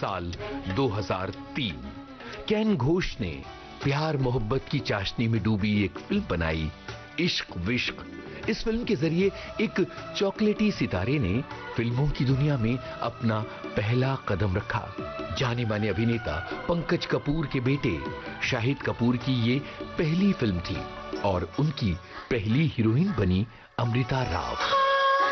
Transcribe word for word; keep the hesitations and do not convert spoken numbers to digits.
साल दो हज़ार तीन केन घोष ने प्यार मोहब्बत की चाशनी में डूबी एक फिल्म बनाई, इश्क विश्क। इस फिल्म के जरिए एक चॉकलेटी सितारे ने फिल्मों की दुनिया में अपना पहला कदम रखा। जाने माने अभिनेता पंकज कपूर के बेटे शाहिद कपूर की ये पहली फिल्म थी और उनकी पहली हीरोइन बनी अमृता राव।